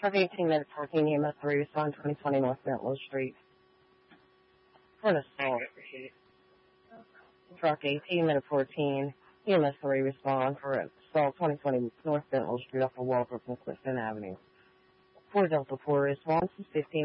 Truck 18 minutes 14 EMS 3 respond 2020 North Bentlow Street. For an assault. Truck 18 minutes 14 EMS 3 respond for assault 2020 North Bentlow Street off of Walbrook and Clifton Avenue. 4 Delta 4 response is 15